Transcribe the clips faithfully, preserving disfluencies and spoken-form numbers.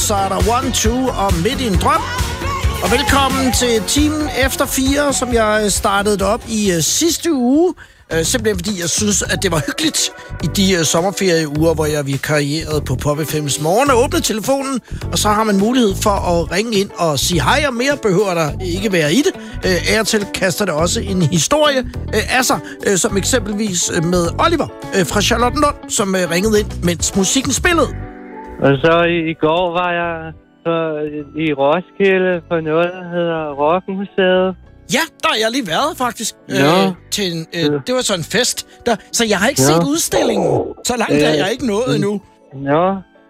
så er der One, Two og Midt i en drøm. Og velkommen til timen efter fire, som jeg startede op i uh, sidste uge. Uh, simpelthen fordi jeg synes, at det var hyggeligt i de uh, sommerferieuger, hvor jeg vikarierede på Pop F M's morgen og åbnede telefonen. Og så har man mulighed for at ringe ind og sige hej, og mere behøver der ikke være i det. Uh, Airtel kaster det også en historie uh, af sig, uh, som eksempelvis uh, med Oliver uh, fra Charlottenlund, som uh, ringede ind, mens musikken spillede. Og så i, i går var jeg på, i Roskilde på noget, der hedder Rockmuseet. Ja, der har jeg lige været, faktisk. Ja. Øh, til en, øh, det var sådan en fest. Der, så jeg har ikke ja. set udstillingen. Så langt øh, har jeg ikke nået endnu. Nå,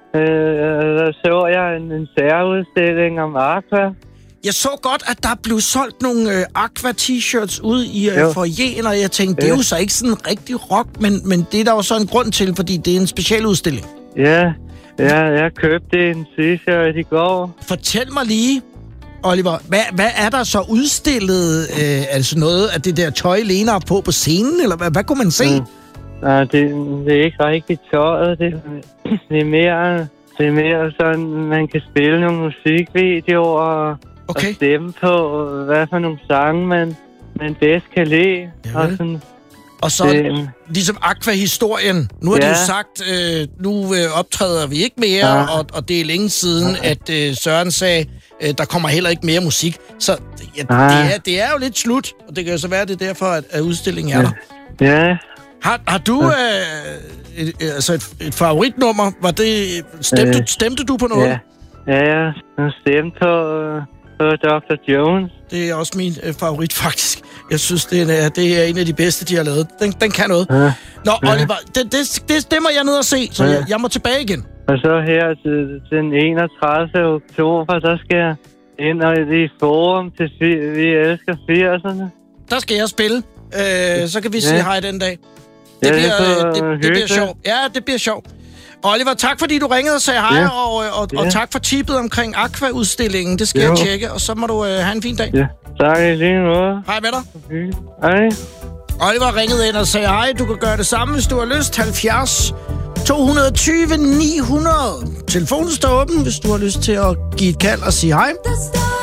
øh, der så jeg en, en særudstilling om Aqua. Jeg så godt, at der blev solgt nogle øh, Aqua-t-shirts ude i øh, foyeren, og jeg tænkte, det er jo så ikke sådan rigtig rock, men, men det er der jo så en grund til, fordi det er en specialudstilling. Ja, ja, jeg købte en t-shirt i går. Fortæl mig lige, Oliver, hvad, hvad er der så udstillet? Øh, er det sådan noget, at det der tøj Lena er på på scenen, eller hvad, hvad kunne man se? Mm. Nej, det, det er ikke rigtig tøjet. Det, det, er mere, det er mere sådan, man kan spille nogle musikvideoer og, okay. og stemme på, hvad for nogle sange man, man bedst kan lide. Og, sådan, og så det, ligesom Aqua-historien. Nu har ja. de jo sagt, øh, nu øh, optræder vi ikke mere, ja. og, og det er længe siden, ja. at øh, Søren sagde, øh, der kommer heller ikke mere musik. Så ja, det, er, det er jo lidt slut, og det kan jo så være, det er derfor, at, at udstillingen er der. Ja. Har, har du øh, et, altså et, et favoritnummer? Var det, stemte, øh, stemte du på noget? Ja, ja jeg stemte på, på doktor Jones. Det er også min øh, favorit, faktisk. Jeg synes, det er, det er en af de bedste, de har lavet. Den, den kan noget. Ja. Nå, Oliver, det, det, det, det må jeg ned og se, så ja. jeg, jeg må tilbage igen. Og så her til den enogtredivte oktober, der skal jeg ind og i forum til Vi Elsker firserne. Der skal jeg spille. Øh, så kan vi ja. sige hej den dag. Det, ja, bliver, det, det, det bliver sjovt. Ja, det bliver sjovt. Oliver, tak fordi du ringede og sagde hej, ja. og, og, ja. og tak for tippet omkring Aqua-udstillingen. Det skal jo. jeg tjekke, og så må du øh, have en fin dag. Ja, tak i lige måde. Hej med dig. Okay. Hej. Oliver ringede ind og sagde hej. Du kan gøre det samme, hvis du har lyst. halvfjerds to tyve ni hundrede. Telefonen står åben, hvis du har lyst til at give et kald og sige hej.